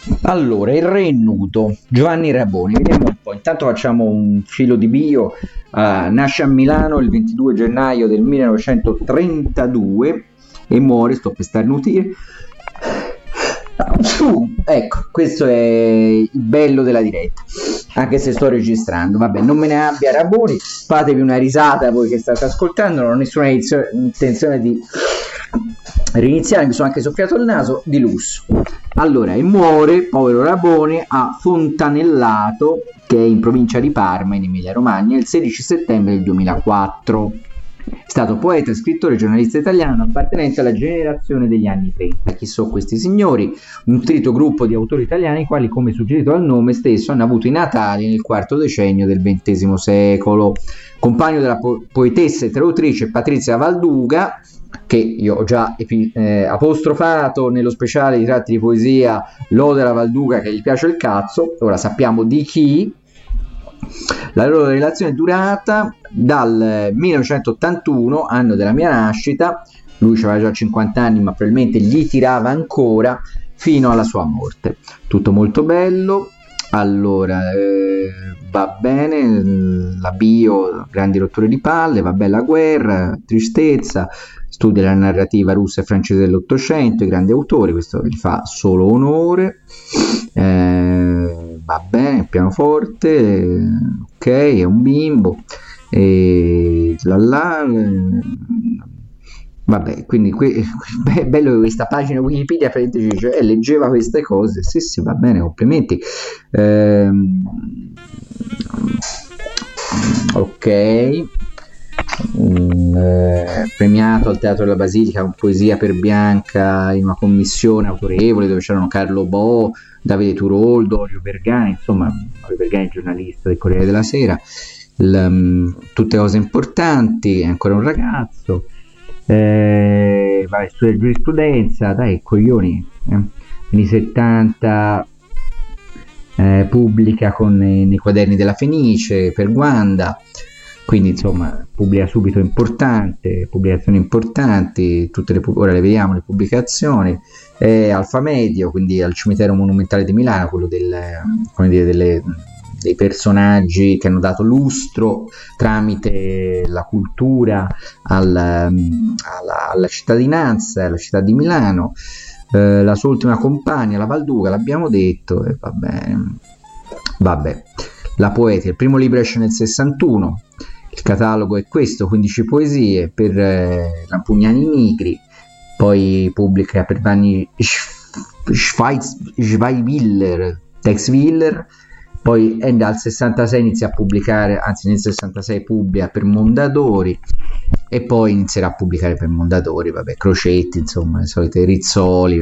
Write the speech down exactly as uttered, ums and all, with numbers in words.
Allora, il re nudo, Giovanni Raboni, vediamo un po', intanto facciamo un filo di bio. Uh, nasce a Milano il ventidue gennaio del millenovecentotrentadue e muore, sto per starnutire, ecco, questo è il bello della diretta, anche se sto registrando. Vabbè, non me ne abbia Raboni, fatevi una risata voi che state ascoltando, non ho nessuna inizio- intenzione di riniziare, mi sono anche soffiato il naso di lusso. Allora, e muore, povero Raboni, a Fontanellato, che è in provincia di Parma, in Emilia Romagna, il sedici settembre del duemilaquattro. È stato poeta, scrittore, giornalista italiano appartenente alla generazione degli anni trenta. Chi sono questi signori? Un nutrito gruppo di autori italiani, quali, come suggerito dal nome stesso, hanno avuto i natali nel quarto decennio del ventesimo secolo. Compagno della po- poetessa e traduttrice Patrizia Valduga, che io ho già eh, apostrofato nello speciale di tratti di poesia Lode alla Valduga che gli piace il cazzo. Ora sappiamo di chi. La loro relazione è durata dal millenovecentottantuno, anno della mia nascita, lui aveva già cinquanta anni ma probabilmente gli tirava ancora, fino alla sua morte. Tutto molto bello. Allora, eh, va bene la bio, grandi rotture di palle, va bene la guerra, tristezza, studia la narrativa russa e francese dell'Ottocento, i grandi autori, questo gli fa solo onore. Eh, va bene, pianoforte, eh, ok, è un bimbo, e là là, eh, vabbè, quindi que- be- bello che questa pagina Wikipedia cioè, eh, leggeva queste cose, sì sì, va bene, complimenti. Ehm, ok. Mm, eh, premiato al Teatro della Basilica con Poesia per Bianca in una commissione autorevole dove c'erano Carlo Bo, Davide Turoldo, Orio Vergani, insomma Orio Vergani giornalista del Corriere della Sera. L, um, tutte cose importanti, è ancora un ragazzo, eh, vai, studia giurisprudenza, dai coglioni, eh. Anni settanta eh, pubblica con, nei, nei quaderni della Fenice per Guanda, quindi insomma pubblica subito importante, pubblicazioni importanti, tutte le, ora le vediamo le pubblicazioni. È Alfa Medio, quindi al cimitero monumentale di Milano, quello del, come dire, delle, dei personaggi che hanno dato lustro tramite la cultura al, alla, alla cittadinanza, alla città di Milano. Eh, la sua ultima compagna, la Valduga, l'abbiamo detto, e vabbè, vabbè. La poetica, il primo libro esce nel sessantuno, il catalogo è questo, quindici poesie per eh, Lampugnani Nigri, poi pubblica per Vanni Schweizwiller, Tex Willer, poi è dal sessantasei inizia a pubblicare, anzi nel sessantasei pubblica per Mondadori e poi inizierà a pubblicare per Mondadori, vabbè, Crocetti, insomma, le solite Rizzoli,